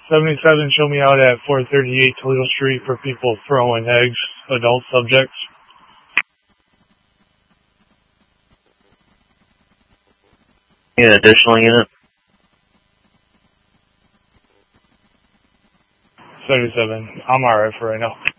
77, show me out at 438 Toledo Street for people throwing eggs, adult subjects. Need an additional unit? 77, I'm alright for right now.